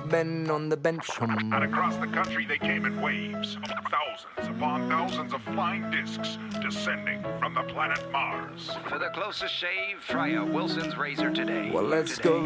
men on the bench. And across the country they came in waves. Thousands upon thousands of flying discs descending from the planet Mars. For the closest shave, try a Wilson's razor today. Well, let's go